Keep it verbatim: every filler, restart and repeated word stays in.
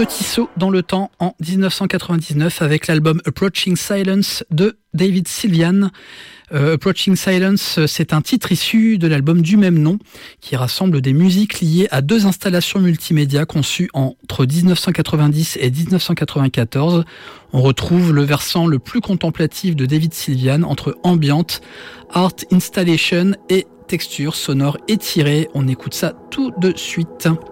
petit saut dans le temps en dix-neuf cent quatre-vingt-dix-neuf avec l'album Approaching Silence de David Sylvian. Euh, Approaching Silence, c'est un titre issu de l'album du même nom qui rassemble des musiques liées à deux installations multimédia conçues entre dix-neuf cent quatre-vingt-dix et dix-neuf cent quatre-vingt-quatorze. On retrouve le versant le plus contemplatif de David Sylvian entre ambiante, art installation et texture sonore étirée. On écoute ça tout de suite.